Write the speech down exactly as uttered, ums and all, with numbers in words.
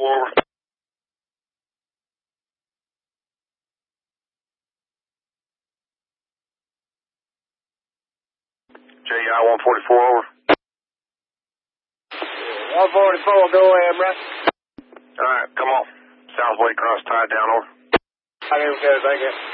forty-four, over. J I one forty-four, over. one forty-four, go ahead, bro. Alright, come on. Southway cross tied down, over. I can go, thank you.